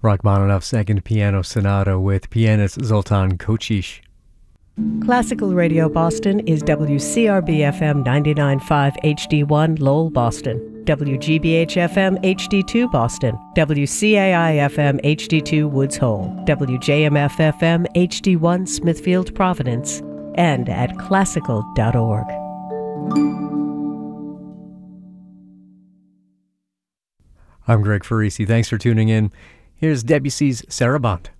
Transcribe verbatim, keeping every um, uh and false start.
Rachmaninoff's Second Piano Sonata with pianist Zoltan Kocsis. Classical Radio Boston is W C R B F M ninety-nine point five H D one Lowell, Boston, W G B H F M H D two Boston, W C A I F M H D two Woods Hole, W J M F F M H D one Smithfield, Providence, and at classical dot org. I'm Greg Farisi. Thanks for tuning in. Here's Debussy's Sarabande.